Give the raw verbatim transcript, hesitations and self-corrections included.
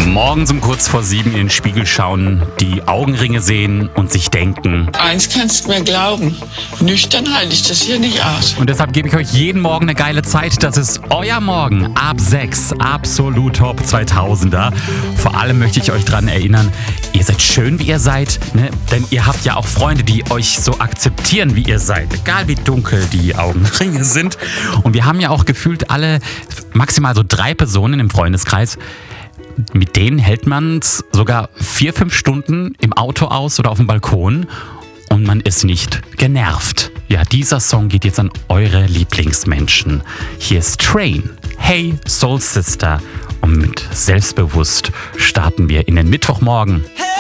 Morgens um kurz vor sieben in den Spiegel schauen, die Augenringe sehen und sich denken: Eins kannst du mir glauben, nüchtern halte ich das hier nicht aus. Und deshalb gebe ich euch jeden Morgen eine geile Zeit. Das ist euer Morgen ab sechs, absolut Top zweitausender. Vor allem möchte ich euch daran erinnern, ihr seid schön, wie ihr seid, ne? Denn ihr habt ja auch Freunde, die euch so akzeptieren, wie ihr seid. Egal wie dunkel die Augenringe sind. Und wir haben ja auch gefühlt alle maximal so drei Personen im Freundeskreis, mit denen hält man es sogar vier, fünf Stunden im Auto aus oder auf dem Balkon und man ist nicht genervt. Ja, dieser Song geht jetzt an eure Lieblingsmenschen. Hier ist Train, Hey Soul Sister, und mit Selbstbewusst starten wir in den Mittwochmorgen. Hey!